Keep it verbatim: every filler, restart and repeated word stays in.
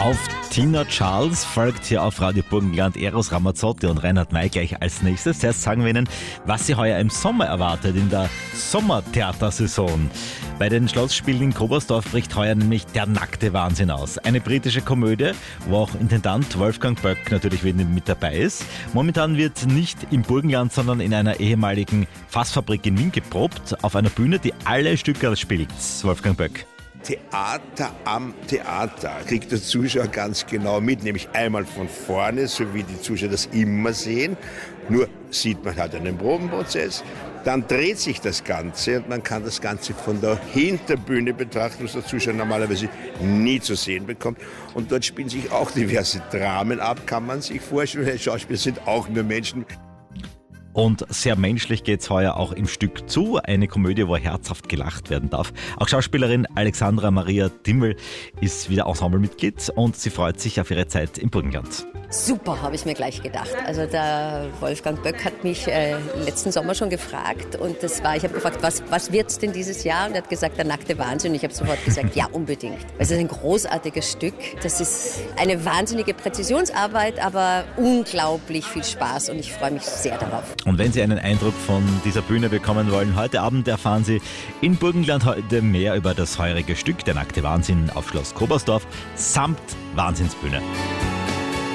Auf Tina Charles folgt hier auf Radio Burgenland Eros Ramazzotti und Reinhard May gleich als nächstes. Zuerst sagen wir Ihnen, was Sie heuer im Sommer erwartet, in der Sommertheatersaison. Bei den Schlossspielen in Kobersdorf bricht heuer nämlich Der nackte Wahnsinn aus. Eine britische Komödie, wo auch Intendant Wolfgang Böck natürlich wieder mit dabei ist. Momentan wird nicht im Burgenland, sondern in einer ehemaligen Fassfabrik in Wien geprobt, auf einer Bühne, die alle Stücke spielt. Wolfgang Böck. Theater am Theater kriegt der Zuschauer ganz genau mit, nämlich einmal von vorne, so wie die Zuschauer das immer sehen. Nur sieht man halt einen Probenprozess, dann dreht sich das Ganze und man kann das Ganze von der Hinterbühne betrachten, was der Zuschauer normalerweise nie zu sehen bekommt. Und dort spielen sich auch diverse Dramen ab, kann man sich vorstellen. Die Schauspieler sind auch nur Menschen. Und sehr menschlich geht's heuer auch im Stück zu. Eine Komödie, wo herzhaft gelacht werden darf. Auch Schauspielerin Alexandra Maria Dimmel ist wieder Ensemblemitglied und sie freut sich auf ihre Zeit im Burgenland. Super, habe ich mir gleich gedacht. Also der Wolfgang Böck hat mich äh, letzten Sommer schon gefragt und das war, ich habe gefragt, was, was wird's denn dieses Jahr? Und er hat gesagt, der nackte Wahnsinn. Ich habe sofort gesagt, ja, unbedingt. Es ist ein großartiges Stück. Das ist eine wahnsinnige Präzisionsarbeit, aber unglaublich viel Spaß und ich freue mich sehr darauf. Und wenn Sie einen Eindruck von dieser Bühne bekommen wollen, heute Abend erfahren Sie in Burgenland heute mehr über das heurige Stück Der nackte Wahnsinn auf Schloss Kobersdorf samt Wahnsinnsbühne.